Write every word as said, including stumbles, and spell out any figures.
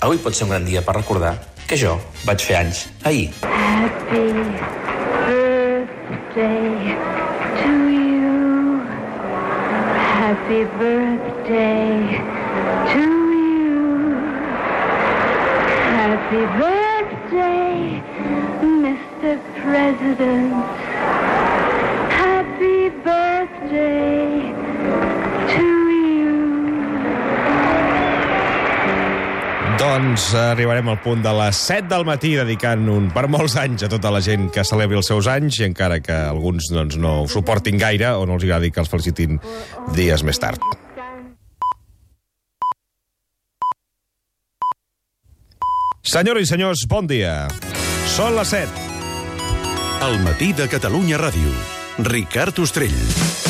Avui pot ser un gran dia per recordar que jo vaig fer anys ahir. Happy birthday to you. Happy birthday to you. Happy birthday, mister President. Happy birthday to you. Doncs arribarem al punt de les set del matí dedicant un per molts anys a tota la gent que celebri els seus anys i encara que alguns doncs, no ho suportin gaire o no els agradi que els felicitin dies més tard. Senyores i senyors, bon dia. Són les set. El matí de Catalunya Ràdio. Ricard Ostrell.